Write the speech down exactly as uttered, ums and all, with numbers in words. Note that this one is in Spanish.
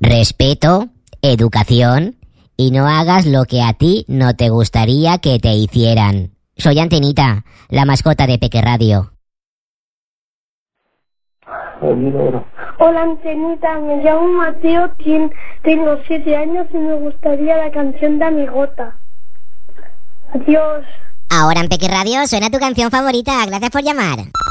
respeto, educación y no hagas lo que a ti no te gustaría que te hicieran. Soy Antenita, la mascota de Peque Radio. Hola Antenita, me llamo Mateo, tengo siete años y me gustaría la canción de Amigota. Adiós. Ahora en Peque Radio suena tu canción favorita. Gracias por llamar.